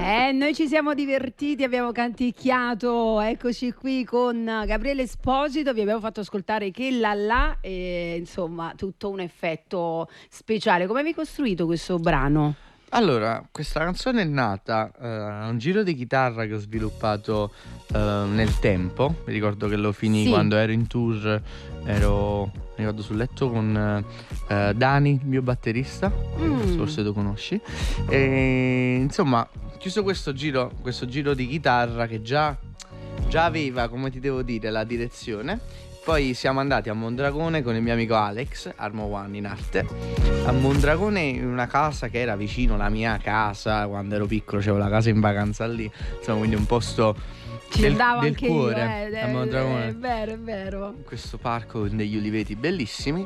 Noi ci siamo divertiti, abbiamo canticchiato, eccoci qui con Gabriele Esposito, vi abbiamo fatto ascoltare Che là là e insomma tutto un effetto speciale. Come hai costruito questo brano? Allora, questa canzone è nata a un giro di chitarra che ho sviluppato nel tempo. Mi ricordo che lo finì quando ero in tour, mi ricordo sul letto con Dani, il mio batterista, forse tu conosci. E insomma, chiuso questo giro di chitarra che già aveva, come ti devo dire, la direzione. Poi siamo andati a Mondragone con il mio amico Alex, Armo One in arte, a Mondragone in una casa che era vicino alla mia casa, quando ero piccolo c'avevo la casa in vacanza lì, insomma, quindi un posto del anche cuore io, a Mondragone. È vero, è vero. In questo parco con degli uliveti bellissimi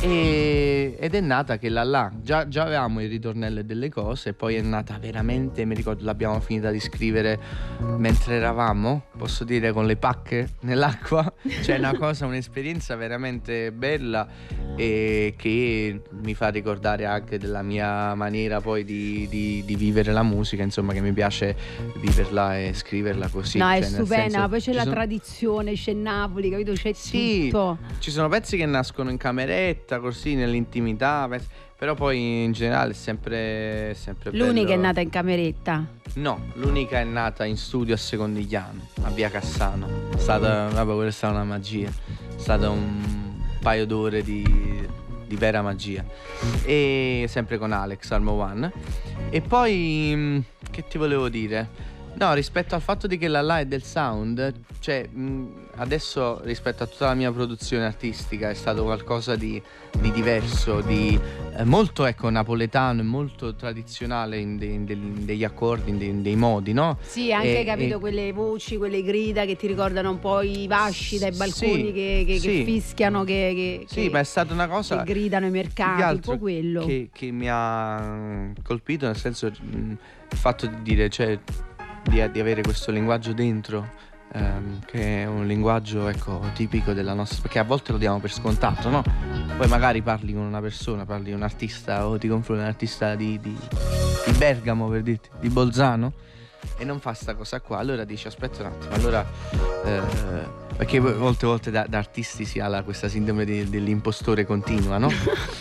ed è nata Che là là. Già avevamo il ritornello e delle cose, poi è nata veramente, mi ricordo l'abbiamo finita di scrivere mentre eravamo, posso dire, con le pacche nell'acqua. Cioè un'esperienza veramente bella e che mi fa ricordare anche della mia maniera poi di vivere la musica, insomma, che mi piace viverla e scriverla così. No, cioè, è stupenda, senso, poi c'è la tradizione, c'è Napoli, capito? C'è sì, tutto. ci sono pezzi che nascono in cameretta, così, nell'intimità, però poi in generale è sempre L'unica bello. è nata in cameretta? No, l'unica è nata in studio a Secondigliano, a Via Cassano. È stata, quella è stata una magia, è stato un paio d'ore di vera magia. E sempre con Alex, Armo One. E poi, che ti volevo dire? No, rispetto al fatto di Che là là è del sound, cioè adesso rispetto a tutta la mia produzione artistica è stato qualcosa di diverso, di molto napoletano e molto tradizionale in degli accordi, in dei modi, no? Sì, anche capito quelle voci, quelle grida che ti ricordano un po' i vasci dai balconi che fischiano, sì, ma è stata una cosa che gridano i mercati, un po' quello che mi ha colpito, nel senso il fatto di dire, cioè di avere questo linguaggio dentro, che è un linguaggio tipico della nostra, perché a volte lo diamo per scontato, no? Poi magari parli con una persona, parli di un artista o ti confronti con un artista di Bergamo, per dirti, di Bolzano, e non fa sta cosa qua, allora dici aspetta un attimo, allora perché molte da artisti si ha questa sindrome dell'impostore continua, no?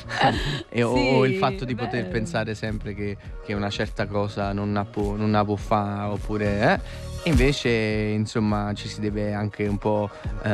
O il fatto di poter pensare sempre che una certa cosa non la può fare, oppure invece insomma ci si deve anche un po'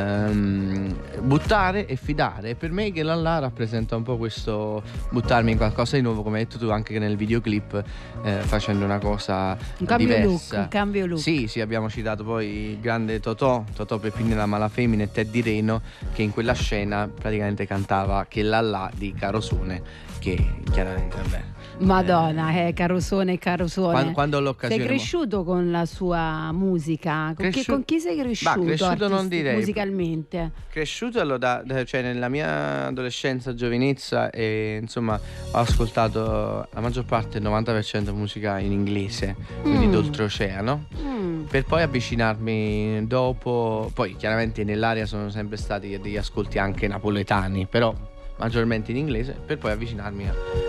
buttare e fidare. Per me Che là là rappresenta un po' questo buttarmi in qualcosa di nuovo, come hai detto tu anche nel videoclip, facendo una cosa diversa. Un cambio look. Sì, abbiamo citato poi il grande Totò Peppino la Malafemmina e Teddy Reno, che in quella scena praticamente cantava Che là là di Carosone, che chiaramente vabbè. Madonna, Carosone. Quando ho l'occasione. Sei cresciuto con la sua musica? Con chi sei cresciuto? Cresciuto non direi. Musicalmente? Cresciuto cioè nella mia adolescenza, giovinezza, e insomma ho ascoltato la maggior parte, il 90% musica in inglese, quindi d'oltreoceano, per poi avvicinarmi dopo. Poi chiaramente nell'area sono sempre stati degli ascolti anche napoletani, però maggiormente in inglese, per poi avvicinarmi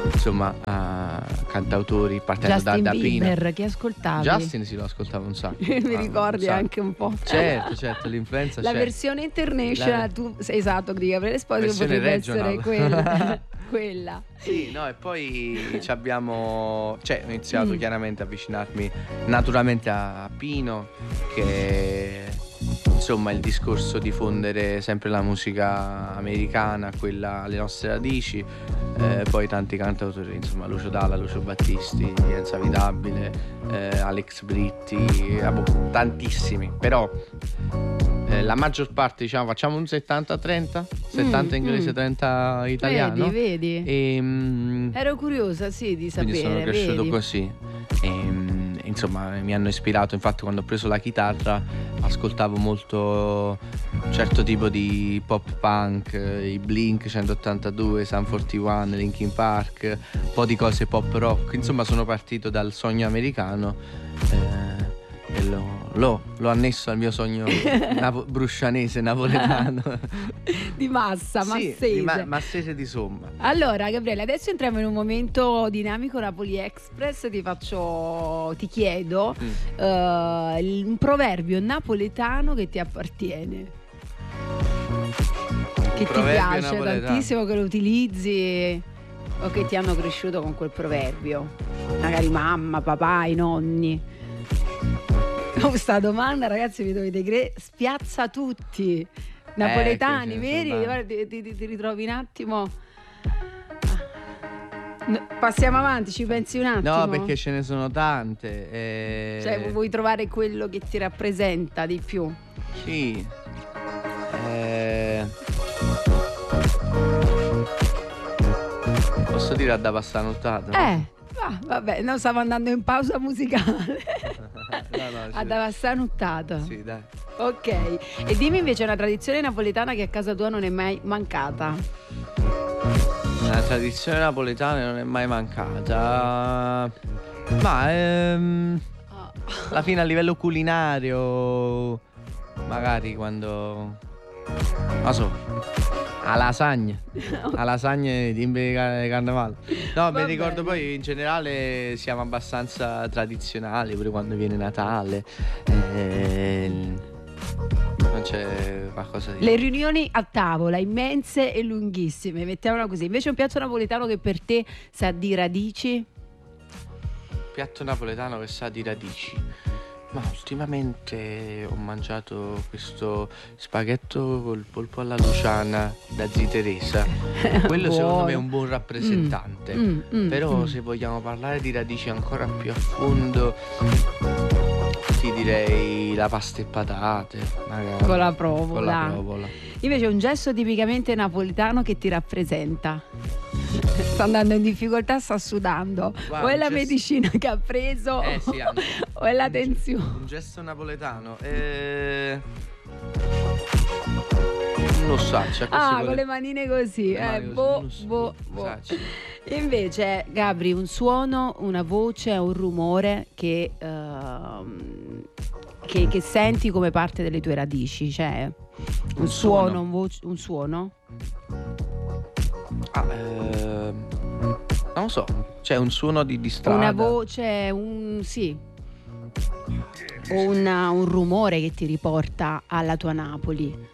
a cantautori partendo Justin da Bieber, prima. chi ascoltavi? Justin lo ascoltavo un sacco. Mi ricordi anche un po'. Certo, l'influenza la c'è. versione international, tu esatto, di Gabriele Esposito potrebbe essere quella. Sì, no, e poi ho iniziato chiaramente a avvicinarmi naturalmente a Pino, che insomma il discorso di diffondere sempre la musica americana, quella alle nostre radici, poi tanti cantautori, insomma Lucio Dalla, Lucio Battisti, Enzo Avitabile, Alex Britti, tantissimi, però la maggior parte, diciamo, facciamo un 70-30, 70 inglese, 30 italiano. Vedi. Ero curiosa, di sapere. Quindi sono cresciuto così. Insomma, mi hanno ispirato. Infatti, quando ho preso la chitarra, ascoltavo molto un certo tipo di pop punk, i Blink 182, Sum 41, Linkin Park, un po' di cose pop rock. Insomma, sono partito dal sogno americano. e l'ho annesso al mio sogno bruscianese, napoletano. Di massa, Sì, massese. massese di somma. Allora, Gabriele, adesso entriamo in un momento dinamico Napoli Express. Ti chiedo un proverbio napoletano che ti appartiene, che ti piace napoletano tantissimo, che lo utilizzi o che ti hanno cresciuto con quel proverbio. Magari mamma, papà, i nonni. Questa domanda, ragazzi, vi dovete spiazza tutti. Napoletani, veri? Guarda, ti ritrovi un attimo. Passiamo avanti, ci pensi un attimo? No, perché ce ne sono tante. Cioè, vuoi trovare quello che ti rappresenta di più? Sì. Posso dire a da passare nottata? Vabbè, noi stiamo andando in pausa musicale. No, a da passare nottata. Sì, dai. Ok. E dimmi invece una tradizione napoletana che a casa tua non è mai mancata. Una tradizione napoletana non è mai mancata. Ma alla fine a livello culinario, magari quando, non so, a lasagna di carnevale. No, mi ricordo poi in generale siamo abbastanza tradizionali pure quando viene Natale. Non c'è qualcosa di... Le riunioni a tavola, immense e lunghissime, mettiamola così. Invece un piatto napoletano che per te sa di radici? Piatto napoletano che sa di radici. Ma ultimamente ho mangiato questo spaghetto col polpo alla luciana da zia Teresa. Quello secondo me è un buon rappresentante. Però se vogliamo parlare di radici ancora più a fondo, ti direi la pasta e patate, magari. Con la provola. Invece un gesto tipicamente napoletano che ti rappresenta. Sta andando in difficoltà, sta sudando. Guarda, o è la medicina che ha preso sì, o è la tensione. Un gesto napoletano. Non so, con le manine così. Invece, Gabri, un suono, una voce, un rumore che senti come parte delle tue radici, cioè un suono, un suono? Non lo so, c'è un suono di strada. Una voce, sì. O un rumore che ti riporta alla tua Napoli.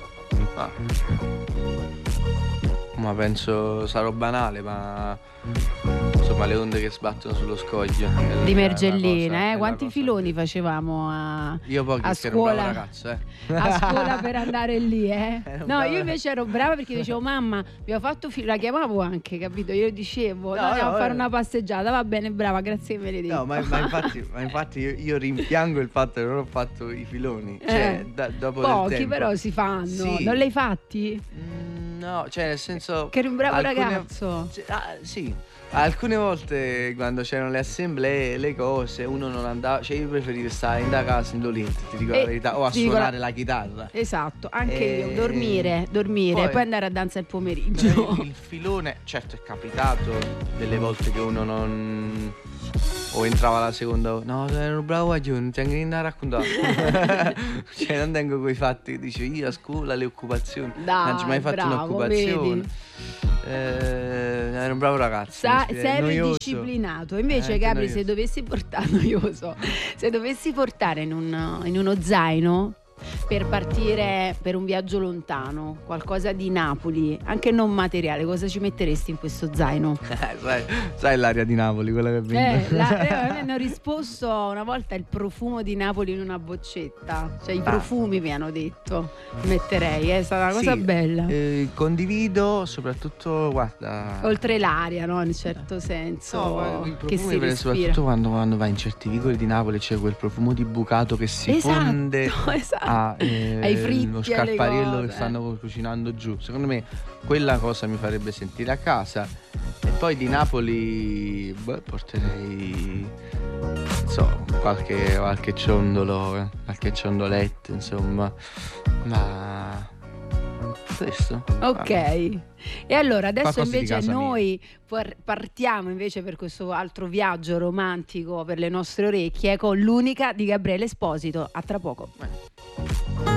Ma penso sarò banale, ma insomma le onde che sbattono sullo scoglio di Mergellina, quanti filoni facevamo a scuola? Ragazzo, a scuola per andare lì, No, io invece ero brava perché dicevo mamma, abbiamo fatto la chiamavo anche, capito? Io dicevo andiamo a fare una passeggiata, va bene, brava, grazie che me le dico. No, ma infatti io rimpiango il fatto che non ho fatto i filoni, cioè dopo pochi del tempo. Però si fanno, sì. Non li hai fatti? No, cioè nel senso che eri un bravo ragazzo. Sì. Alcune volte quando c'erano le assemblee, le cose, uno non andava, cioè io preferivo stare in da casa indolente, ti dico la verità, o a suonare la chitarra. Esatto, anche io, dormire, poi andare a danza il pomeriggio. Il filone, certo è capitato delle volte che uno non... O entrava la seconda, no, ero un bravo guaglione, non tengo niente da raccontare. Cioè non tengo quei fatti, dice io a scuola, le occupazioni. Non ci mai fatto un'occupazione. Ero un bravo ragazzo. Sei disciplinato. Invece Gabri, se dovessi portare in uno zaino per partire per un viaggio lontano, qualcosa di Napoli, anche non materiale, cosa ci metteresti in questo zaino? Sai l'aria di Napoli, quella che mi hanno risposto una volta il profumo di Napoli in una boccetta, cioè i profumi mi hanno detto metterei, è stata una cosa bella. Condivido, soprattutto guarda, oltre l'aria, no, in un certo senso, che si respira, soprattutto quando vai in certi vicoli di Napoli c'è quel profumo di bucato che si fonde ai fritti, lo scarpariello che stanno cucinando giù. Secondo me quella cosa mi farebbe sentire a casa. E poi di Napoli porterei qualche ciondolo, qualche ciondoletto, insomma. Ma Questo. Ok, Ah, e allora adesso qualcosa di invece casa mia. noi partiamo invece per questo altro viaggio romantico per le nostre orecchie con l'unica di Gabriele Esposito. A tra poco. Eh.